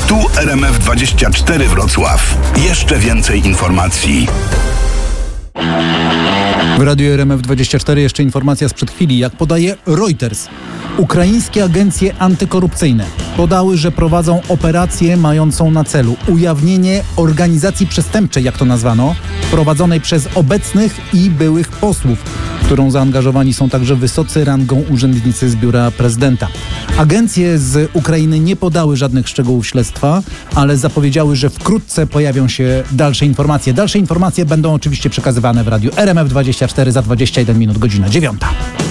Tu RMF24 Wrocław. Jeszcze więcej informacji. W radiu RMF24 jeszcze informacja sprzed chwili. Jak podaje Reuters, ukraińskie agencje antykorupcyjne podały, że prowadzą operację mającą na celu ujawnienie organizacji przestępczej, jak to nazwano, prowadzonej przez obecnych i byłych posłów, w którą zaangażowani są także wysocy rangą urzędnicy z biura prezydenta. Agencje z Ukrainy nie podały żadnych szczegółów śledztwa, ale zapowiedziały, że wkrótce pojawią się dalsze informacje. Dalsze informacje będą oczywiście przekazywane w radiu RMF24 za 21 minut, godzina 9.